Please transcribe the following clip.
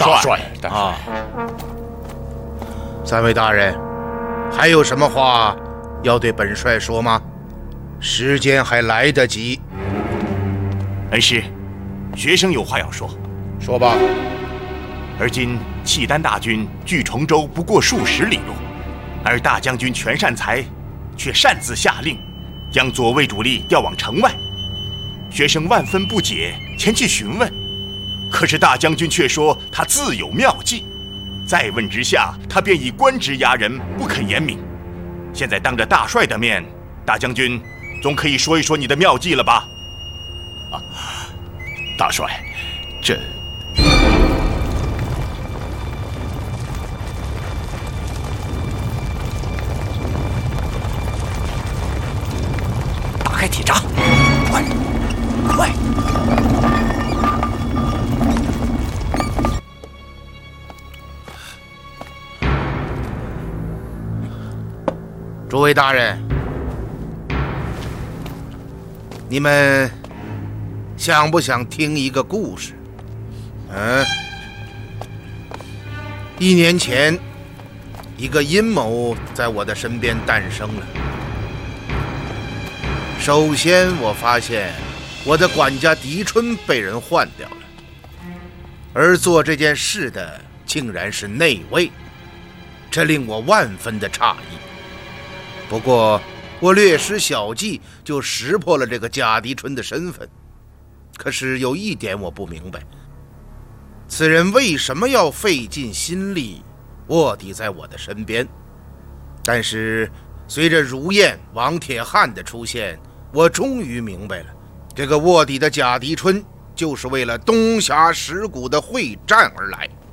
大帅啊！三位大人，还有什么话要对本帅说吗？时间还来得及。 恩师，学生有话要说。 说吧。 而今契丹大军距崇州不过数十里路，而大将军全善才却擅自下令，将左卫主力调往城外。学生万分不解，前去询问，可是大将军却说他自有妙计。再问之下，他便以官职压人，不肯言明。现在当着大帅的面，大将军总可以说一说你的妙计了吧？ 啊，大帅，这…… 打开铁闸，快，快！ 诸位大人，你们想不想听一个故事？1年前，一个阴谋在我的身边诞生了。首先，我发现我的管家狄春被人换掉了，而做这件事的竟然是内卫，这令我万分的诧异。不过，我略施小计就识破了这个贾狄春的身份。可是有一点我不明白，此人为什么要费尽心力卧底在我的身边？但是随着如燕、王铁汉的出现，我终于明白了，这个卧底的贾狄春就是为了东峡石谷的会战而来。